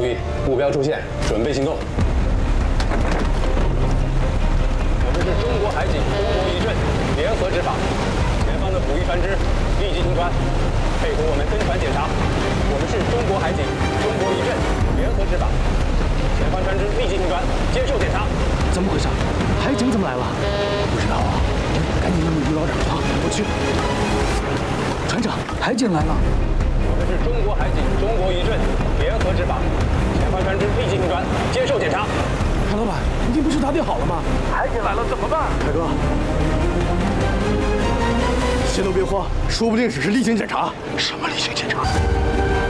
意，目标出现，准备行动。我们是中国海警中国一镇联合执法，前方的捕鱼船只立即停船，配合我们登船检查。我们是中国海警中国一镇联合执法，前方船只立即停船，接受检查。 怎么回事？海警怎么来了？不知道啊，赶紧问问于老长啊！我去。船长，海警来了。 我们是中国海警中国一镇联合执法，前方船只立即停船，接受检查。 海老板，你不是打点好了吗？海警来了怎么办？凯哥，先都别慌，说不定只是例行检查。什么例行检查？